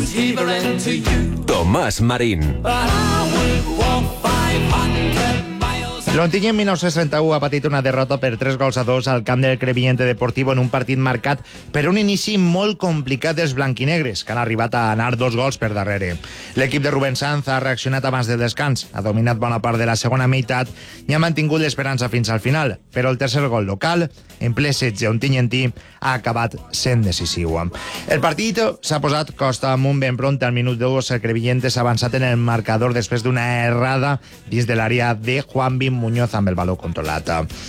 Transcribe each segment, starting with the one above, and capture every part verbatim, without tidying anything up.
Tomàs Marín. L'Ontinyent mil nou-cents trenta-u ha patit una derrota per tres gols a dos al camp del Crevillente Deportivo en un partit marcat per un inici molt complicat dels blanquinegres, que han arribat a anar dos gols per darrere. L'equip de Rubén Sanz ha reaccionat abans del descans, ha dominat bona part de la segona meitat i ha mantingut l'esperança fins al final, però el tercer gol local, en ple setge ontinyentí, ha acabat sent decisiu. El partit s'ha posat costa amunt ben pront. Al minut dos el Crevillente s'ha avançat en el marcador després d'una errada dins de l'àrea de Juan Bim Muñoz amb el baló controlat.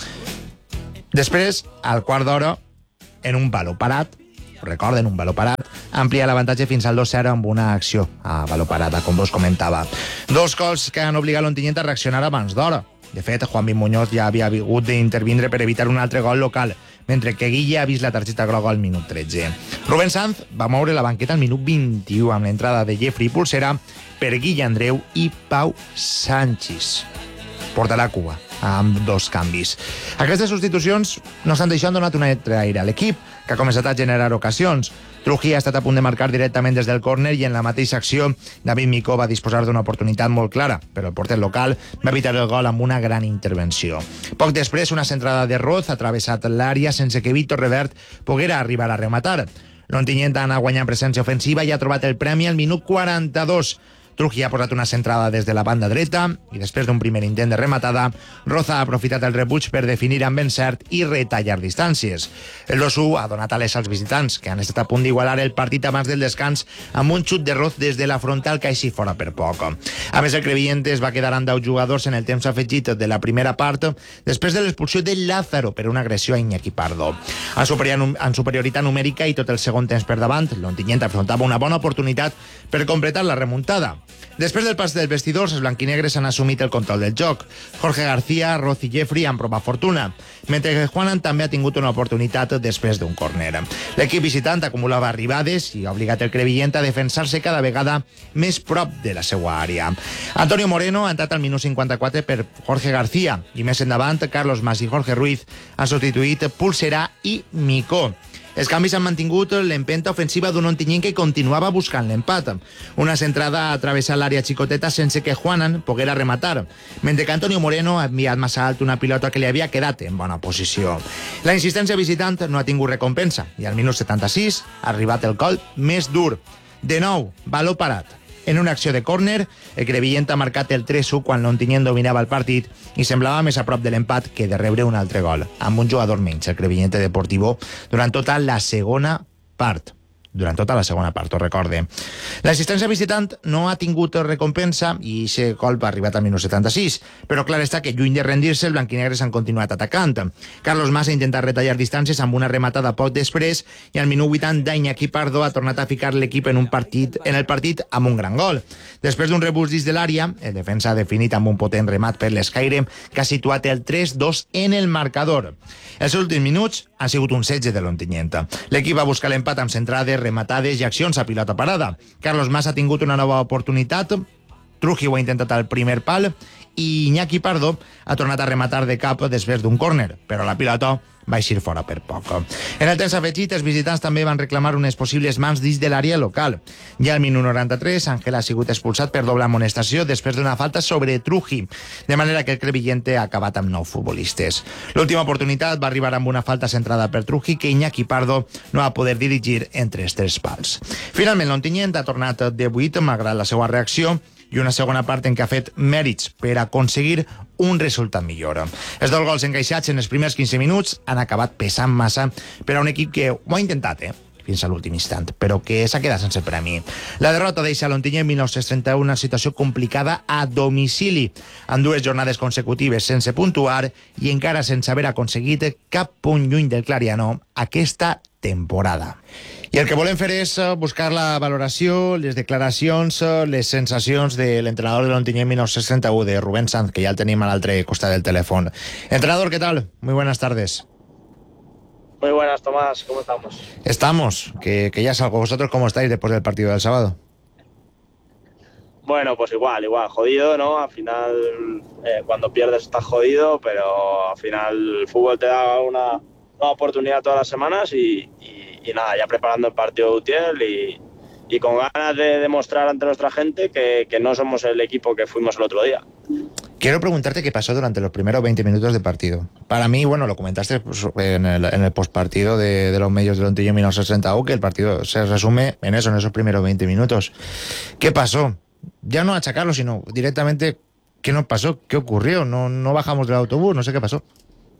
Després, al quart d'hora, en un baló parat, recorden, un baló parat, amplia l'avantatge fins al dos zero amb una acció a baló parada, com vos comentava. Dos gols que han obligat l'Ontinyent a reaccionar abans d'hora. De fet, Juan Bim Muñoz ja havia hagut d'intervindre per evitar un altre gol local, mentre que Guille ha vist la targeta groga al minut tretze. Rubén Sanz va moure la banqueta al minut vint-i-u amb l'entrada de Jeffrey Pulsera per Guille Andreu i Pau Sanchis. Porta la Cuba amb dos canvis. Aquestes substitucions no s'han deixat donat un altre aire a l'equip, que ha començat a generar ocasions. Trujillo ha estat a punt de marcar directament des del córner i en la mateixa acció David Micó va disposar d'una oportunitat molt clara, però el porter local va evitar el gol amb una gran intervenció. Poc després, una centrada de Roz ha travessat l'àrea sense que Víctor Revert poguera arribar a rematar. L'Ontinyent ha anat guanyant presència ofensiva i ha trobat el premi al minut quaranta-dos. Trujillo ha posat una centrada des de la banda dreta i després d'un primer intent de rematada, Roza ha aprofitat el rebuig per definir amb encert i retallar distàncies. El dos u ha donat ales als visitants, que han estat a punt d'igualar el partit abans del descans amb un xut de Roz des de la frontal que així fora per poc. A més, el Crevillente es va quedar amb deu jugadors en el temps afegit de la primera part després de l'expulsió de Lázaro per una agressió a Iñaki Pardo. En superioritat numèrica i tot el segon temps per davant, l'Ontinyent afrontava una bona oportunitat per completar la remuntada. Després del pas dels vestidors, els blanquinegres han assumit el control del joc. Jorge García, Roz i Jeffrey han provat fortuna, mentre que Juanan també ha tingut una oportunitat després d'un córner. L'equip visitant acumulava arribades i ha obligat el Crevillent a defensar-se cada vegada més prop de la seva àrea. Antonio Moreno ha entrat al minut cinquanta-quatre per Jorge García i més endavant Carlos Mas i Jorge Ruiz han substituït Pulsera i Micó. Els canvis han mantingut l'empenta ofensiva d'un Ontinyent que continuava buscant l'empat. Una centrada ha travessat l'àrea xicoteta sense que Juanan poguera rematar, mentre que Antonio Moreno ha enviat massa alt una pilota que li havia quedat en bona posició. La insistència visitant no ha tingut recompensa i al minut setanta-sis ha arribat el gol més dur. De nou, baló parat. En una acció de córner, el Crevillent ha marcat el tres u quan l'Ontinyent dominava el partit i semblava més a prop de l'empat que de rebre un altre gol, amb un jugador menys, el Crevillente Deportivo, durant tota la segona part. Durant tota la segona part, ho recorde. L'assistència visitant no ha tingut recompensa i aquest gol va arribar al minut setanta-sis, però clar està que lluny de rendir-se, els blanquinegres han continuat atacant. Carlos Mas ha intentat retallar distàncies amb una rematada poc després i al minut vuitanta Iñaki Pardo ha tornat a ficar l'equip en un partit en el partit amb un gran gol. Després d'un rebús dins de l'àrea, el defensa ha definit amb un potent remat per l'Escaire que ha situat el tres dos en el marcador. Els últims minuts han sigut un setge de l'Ontinyent. L'equip va buscar l'empat amb centrades, rematades i accions a pilota parada. Carlos Mas ha tingut una nova oportunitat, Trujillo ha intentat el primer pal i Iñaki Pardo ha tornat a rematar de cap després d'un córner, però la pilota va eixir fora per poc. En el temps afegit, els visitants també van reclamar unes possibles mans dins de l'àrea local. Ja al minut noranta-tres, Ángel ha sigut expulsat per doble amonestació després d'una falta sobre Trujillo, de manera que el Crevillente ha acabat amb nou futbolistes. L'última oportunitat va arribar amb una falta centrada per Trujillo que Iñaki Pardo no va poder dirigir entre els tres pals. Finalment, l'Ontinyent ha tornat de vuit, malgrat la seva reacció, i una segona part en què ha fet mèrits per aconseguir un resultat millor. Els dos gols encaixats en els primers quinze minuts han acabat pesant massa per a un equip que ho ha intentat, eh? fins a l'últim instant, però que s'ha quedat sense premi. La derrota deixa a l'Ontinyent mil nou-cents trenta-u una situació complicada a domicili, en dues jornades consecutives sense puntuar i encara sense haver aconseguit cap punt lluny del Clariano aquesta temporada. I el que volem fer és buscar la valoració, les declaracions, les sensacions de l'entrenador de l'Ontinyent mil nou-cents trenta-u, de Rubén Sanz, que ya el tenim a l'altre costat del telèfon. Entrenador, ¿qué tal? Muy buenas tardes. Muy buenas, Tomás. ¿Cómo estamos? Estamos. Que, que ya salgo. ¿Vosotros cómo estáis después del partido del sábado? Bueno, pues igual, igual. Jodido, ¿no? Al final, eh, cuando pierdes estás jodido, pero al final el fútbol te da una, una oportunidad todas las semanas y, y, y nada, ya preparando el partido de Utiel y, y con ganas de demostrar ante nuestra gente que, que no somos el equipo que fuimos el otro día. Quiero preguntarte qué pasó durante los primeros veinte minutos de partido. Para mí, bueno, lo comentaste pues, en el, en el postpartido de, de los medios de Ontinyent mil novecientos sesenta U, que el partido se resume en eso, en esos primeros veinte minutos. ¿Qué pasó? Ya no achacarlo, sino directamente, ¿qué nos pasó? ¿Qué ocurrió? No, no bajamos del autobús, no sé qué pasó.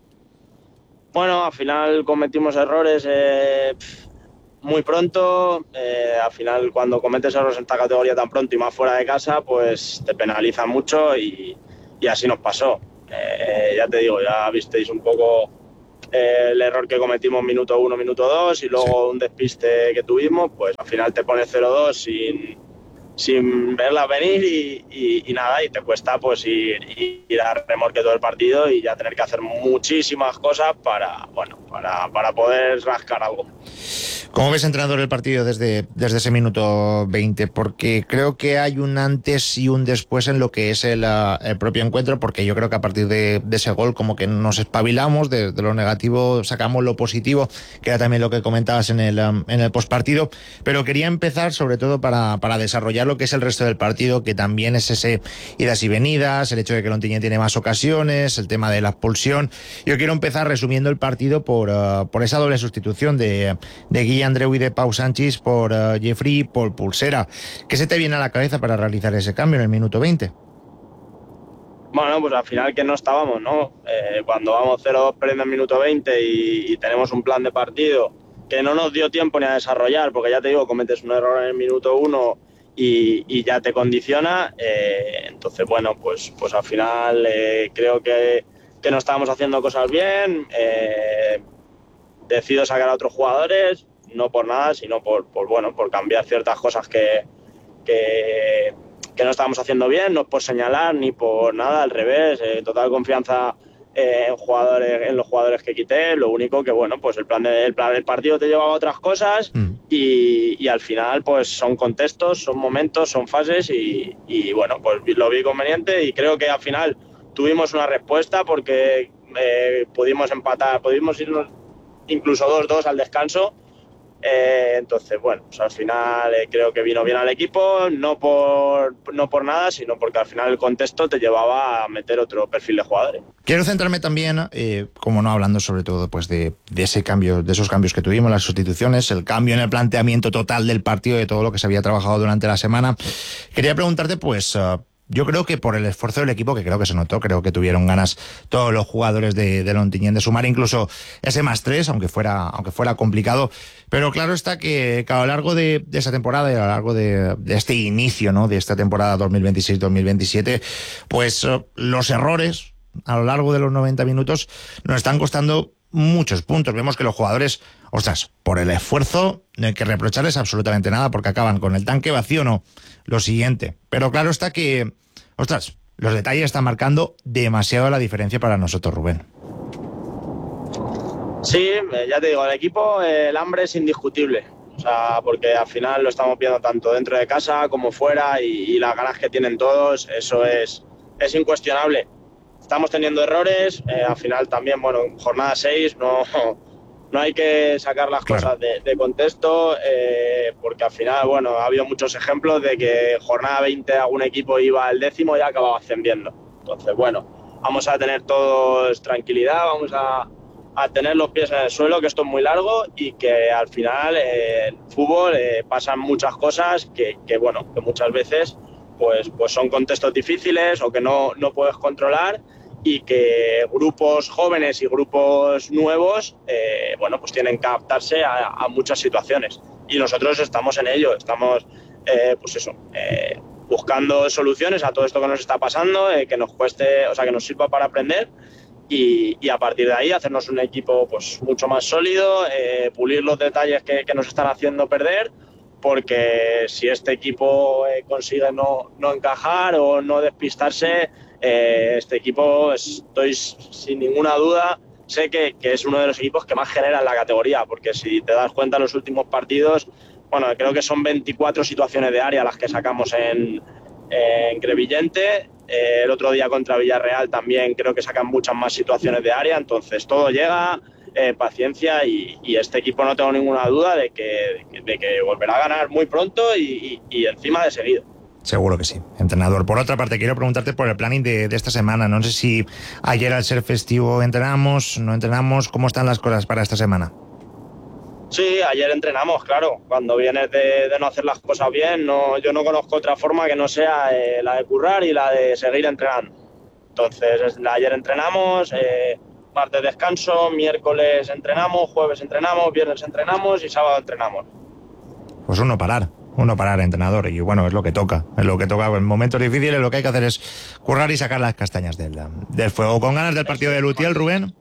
Bueno, al final cometimos errores eh, muy pronto. Eh, al final, cuando cometes errores en esta categoría tan pronto y más fuera de casa, pues te penaliza mucho y, y así nos pasó. Eh, ya te digo, ya visteis un poco eh, el error que cometimos minuto uno, minuto dos y luego sí. Un despiste que tuvimos, pues al final te pones cero dos sin, sin verla venir y, y, y nada, y te cuesta pues ir, ir a remolque todo el partido y ya tener que hacer muchísimas cosas para, bueno, para, para poder rascar algo. ¿Cómo ves, entrenador, el partido desde, desde ese minuto veinte? Porque creo que hay un antes y un después en lo que es el, el propio encuentro, porque yo creo que a partir de, de ese gol como que nos espabilamos, de, de lo negativo sacamos lo positivo, que era también lo que comentabas en el, en el postpartido, pero quería empezar sobre todo para, para desarrollar lo que es el resto del partido, que también es ese idas y venidas, el hecho de que el Ontinyent tiene más ocasiones, el tema de la expulsión. Yo quiero empezar resumiendo el partido por, uh, por esa doble sustitución de, de Guille Andreu y de Pau Sanchis por uh, Jeffrey y por Pulsera. ¿Qué se te viene a la cabeza para realizar ese cambio en el minuto veinte? Bueno, pues al final que no estábamos, ¿no? Eh, cuando vamos cero dos perdiendo en el minuto veinte y, y tenemos un plan de partido que no nos dio tiempo ni a desarrollar, porque ya te digo, cometes un error en el minuto uno y, y ya te condiciona, eh, entonces bueno, pues, pues al final eh, creo que, que no estábamos haciendo cosas bien, eh, decido sacar a otros jugadores, no por nada, sino por, por, bueno, por cambiar ciertas cosas que, que, que no estábamos haciendo bien, no es por señalar ni por nada, al revés, eh, total confianza eh, en, jugadores, en los jugadores que quité, lo único que, bueno, pues el plan, de, el plan del partido te llevaba a otras cosas mm. y, y al final, pues son contextos, son momentos, son fases y, y, bueno, pues lo vi conveniente y creo que al final tuvimos una respuesta porque eh, pudimos empatar, pudimos irnos incluso dos dos al descanso. Eh, entonces, bueno, pues al final eh, creo que vino bien al equipo, no por, no por nada, sino porque al final el contexto te llevaba a meter otro perfil de jugadores. Quiero centrarme también, eh, como no, hablando sobre todo pues de, de ese cambio, de esos cambios que tuvimos, las sustituciones, el cambio en el planteamiento total del partido, de todo lo que se había trabajado durante la semana. Quería preguntarte, pues... Uh, Yo creo que por el esfuerzo del equipo, que creo que se notó, creo que tuvieron ganas todos los jugadores de, de Ontinyent de sumar incluso ese más tres, aunque fuera, aunque fuera complicado. Pero claro está que, que a lo largo de, de esa temporada y a lo largo de, de este inicio, ¿no?, de esta temporada dos mil veintiséis dos mil veintisiete, pues uh, los errores a lo largo de los noventa minutos nos están costando muchos puntos. Vemos que los jugadores, ostras, por el esfuerzo no hay que reprocharles absolutamente nada porque acaban con el tanque vacío, no, lo siguiente. Pero claro está que, ostras, los detalles están marcando demasiado la diferencia para nosotros, Rubén. Sí, ya te digo, el equipo, el hambre es indiscutible. O sea, porque al final lo estamos viendo tanto dentro de casa como fuera y, y las ganas que tienen todos, eso es, es incuestionable. Estamos teniendo errores, eh, al final también, bueno, jornada seis, no, no hay que sacar las claro. cosas de, de contexto, eh, porque al final, bueno, ha habido muchos ejemplos de que jornada veinte algún equipo iba al décimo y acababa ascendiendo. Entonces, bueno, vamos a tener todos tranquilidad, vamos a, a tener los pies en el suelo, que esto es muy largo y que al final eh, en fútbol eh, pasan muchas cosas que, que, bueno, que muchas veces pues, pues son contextos difíciles o que no, no puedes controlar y que grupos jóvenes y grupos nuevos eh, bueno, pues tienen que adaptarse a, a muchas situaciones y nosotros estamos en ello, estamos eh, pues eso, eh, buscando soluciones a todo esto que nos está pasando, eh, que nos cueste, o sea, que nos sirva para aprender y, y a partir de ahí hacernos un equipo pues mucho más sólido, eh, pulir los detalles que, que nos están haciendo perder, porque si este equipo eh, consigue no, no encajar o no despistarse, Eh, este equipo, estoy sin ninguna duda, sé que, que es uno de los equipos que más genera en la categoría, porque si te das cuenta en los últimos partidos, bueno, creo que son veinticuatro situaciones de área las que sacamos en, en Crevillente, eh, el otro día contra Villarreal también creo que sacan muchas más situaciones de área, entonces todo llega, eh, paciencia y, y este equipo no tengo ninguna duda de que, de que volverá a ganar muy pronto y, y, y encima de seguido. Seguro que sí, entrenador. Por otra parte, quiero preguntarte por el planning de, de esta semana. No sé si ayer al ser festivo entrenamos, no entrenamos. ¿Cómo están las cosas para esta semana? Sí, ayer entrenamos, claro. Cuando vienes de, de no hacer las cosas bien, no, yo no conozco otra forma que no sea eh, la de currar y la de seguir entrenando. Entonces, ayer entrenamos, eh, martes descanso, miércoles entrenamos, jueves entrenamos, viernes entrenamos y sábado entrenamos. Pues uno parar. Uno parar, entrenador, y bueno, es lo que toca, es lo que toca en momentos difíciles. Lo que hay que hacer es currar y sacar las castañas del, del fuego. ¿Con ganas del partido de Lutiel, Rubén?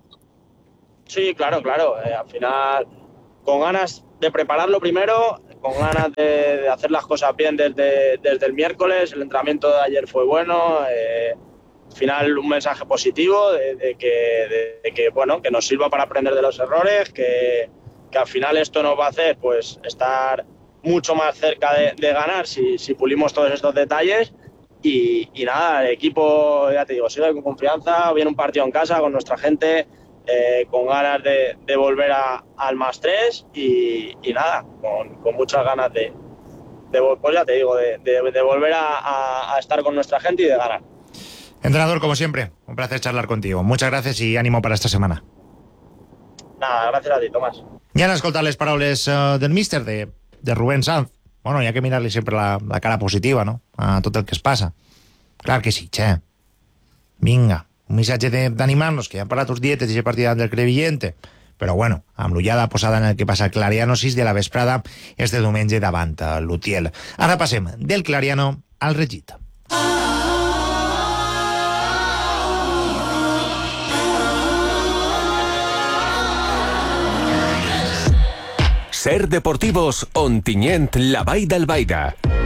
Sí, claro, claro, eh, al final con ganas de prepararlo primero, con ganas de, de hacer las cosas bien desde, desde el miércoles. El entrenamiento de ayer fue bueno, eh, al final un mensaje positivo de, de, que, de, de que bueno, que nos sirva para aprender de los errores, que, que al final esto nos va a hacer pues estar mucho más cerca de, de ganar si, si pulimos todos estos detalles y, y nada, el equipo, ya te digo, sigue con confianza, viene un partido en casa con nuestra gente, eh, con ganas de, de volver a, al más tres y, y nada, con, con muchas ganas de, de, pues ya te digo, de, de, de volver a, a, a estar con nuestra gente y de ganar. Entrenador, como siempre, un placer charlar contigo. Muchas gracias y ánimo para esta semana. Nada, gracias a ti, Tomás. I ara escoltar les paraules uh, del míster, de, de Rubén Sanz. Bueno, hi ha que mirar-li sempre la, la cara positiva, no?, a tot el que es passa. Clar que sí, che. Vinga, un missatge d'animar-nos, que ja han parlat uns dietes d'aquest partit del Crevillente. Però bueno, amb l'ullada posada en el que passa al Clariano sis de la vesprada este diumenge davant a Lutiel. Ara passem del Clariano al Regit. Ser Deportivos, Ontinyent, la Vall d'Albaida.